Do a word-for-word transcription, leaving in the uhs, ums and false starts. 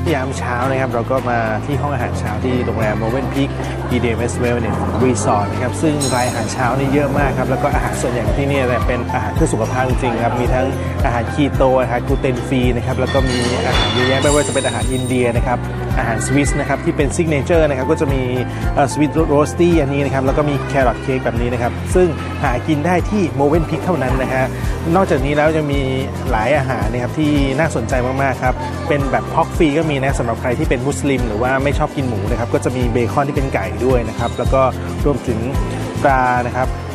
ยามเช้านะครับเราก็มาที่ห้องอาหารเช้าที่โรงแรม Movenpick อี ดี เอ็ม เอส Wellness Resort นะครับซึ่งรายอาหารเช้านี่เยอะมากครับแล้วก็อาหารส่วนใหญ่ที่นี่เป็นอาหารเพื่อสุขภาพจริงๆครับมีทั้งอาหารคีโตอาหารกลูเตนฟรีนะครับแล้วก็มีอาหารเยอะแยะไม่ว่าจะเป็นอาหารอินเดียนะครับอาหารสวิสนะครับที่เป็นซิกเนเจอร์นะครับก็จะมีสวิตโรสตี้อันนี้นะครับแล้วก็มีแครอทเค้กแบบนี้นะครับซึ่งหากินได้ที่ Movenpick เท่านั้นนะฮะนอกจากนี้แล้วยังมีหลายอาหารนะครับที่น่าสนใจมากๆครับเป็นแบบพ็อกฟรีก็มีนะสำหรับใครที่เป็นมุสลิมหรือว่าไม่ชอบกินหมูนะครับก็จะมีเบคอนที่เป็นไก่ด้วยนะครับแล้วก็รวมถึงปลานะครับ